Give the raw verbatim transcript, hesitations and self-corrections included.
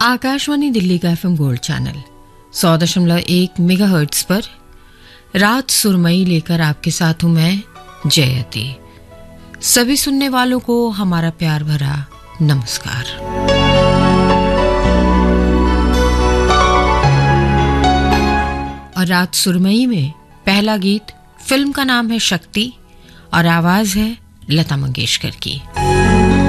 आकाशवाणी दिल्ली का FM gold channel सौ दशमलव एक मेगाहर्ट्ज पर रात सुरमई लेकर आपके साथ हूं मैं जयती। सभी सुनने वालों को हमारा प्यार भरा नमस्कार। और रात सुरमई में पहला गीत, फिल्म का नाम है शक्ति और आवाज है लता मंगेशकर की।